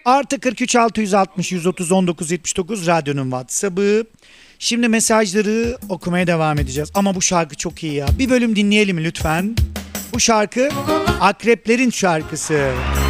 Artı 43 660 130 19 79 radyonun WhatsApp'ı. Şimdi mesajları okumaya devam edeceğiz. Ama bu şarkı çok iyi ya. Bir bölüm dinleyelim lütfen. Bu şarkı Akreplerin şarkısı.